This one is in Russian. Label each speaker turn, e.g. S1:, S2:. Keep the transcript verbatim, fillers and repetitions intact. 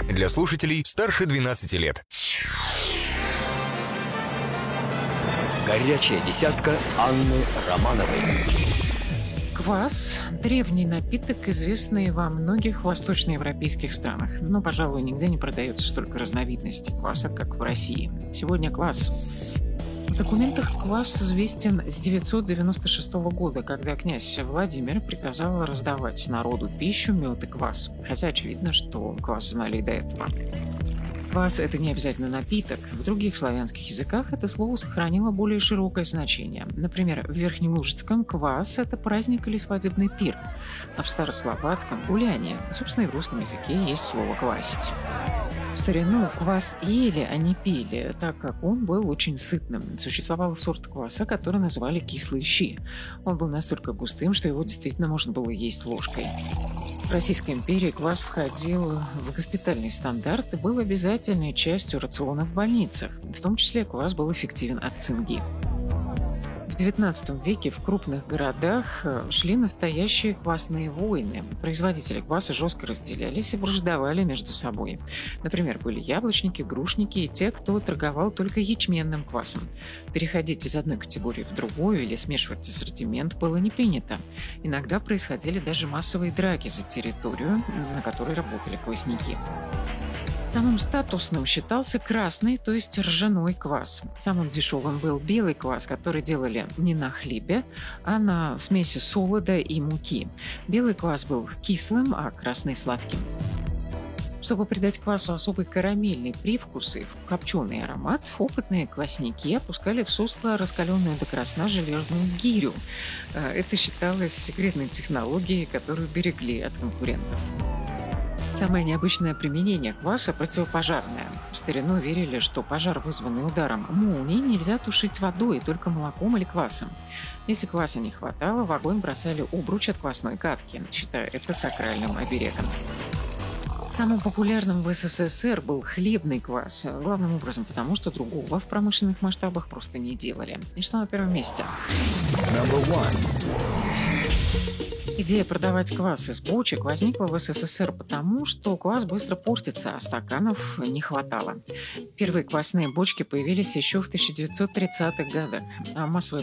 S1: Для слушателей старше двенадцати лет.
S2: Горячая десятка Анны Романовой.
S3: Квас – древний напиток, известный во многих восточноевропейских странах. Но, пожалуй, нигде не продается столько разновидностей кваса, как в России. Сегодня квас. В документах квас известен с девятьсот девяносто шестого года, когда князь Владимир приказал раздавать народу пищу, мед и квас. Хотя очевидно, что квас знали и до этого. Квас – это не обязательно напиток. В других славянских языках это слово сохранило более широкое значение. Например, в Верхнелужицком квас – это праздник или свадебный пир, а в старословацком – гуляние. Собственно, и в русском языке есть слово «квасить». В старину квас ели, а не пили, так как он был очень сытным. Существовал сорт кваса, который называли кислые щи. Он был настолько густым, что его действительно можно было есть ложкой. В Российской империи квас входил в госпитальный стандарт и был обязательной частью рациона в больницах. В том числе квас был эффективен от цинги. В девятнадцатом веке в крупных городах шли настоящие квасные войны. Производители кваса жестко разделялись и враждовали между собой. Например, были яблочники, грушники и те, кто торговал только ячменным квасом. Переходить из одной категории в другую или смешивать ассортимент было не принято. Иногда происходили даже массовые драки за территорию, на которой работали квасники. Самым статусным считался красный, то есть ржаной квас. Самым дешевым был белый квас, который делали не на хлебе, а на смеси солода и муки. Белый квас был кислым, а красный – сладким. Чтобы придать квасу особый карамельный привкус и копченый аромат, опытные квасники опускали в сусло раскаленную до красна железную гирю. Это считалось секретной технологией, которую берегли от конкурентов. Самое необычное применение кваса – противопожарное. В старину верили, что пожар, вызванный ударом молнии, нельзя тушить водой, только молоком или квасом. Если кваса не хватало, в огонь бросали обруч от квасной катки, считая это сакральным оберегом. Самым популярным в СССР был хлебный квас, главным образом потому, что другого в промышленных масштабах просто не делали. И что на первом месте? Идея продавать квас из бочек возникла в СССР потому, что квас быстро портится, а стаканов не хватало. Первые квасные бочки появились еще в тысяча девятьсот тридцатых годах, а массовое